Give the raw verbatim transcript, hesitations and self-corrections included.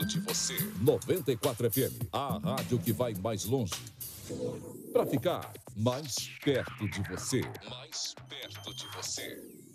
de você. noventa e quatro F M, a rádio que vai mais longe. Para ficar mais perto de você. Mais perto de você.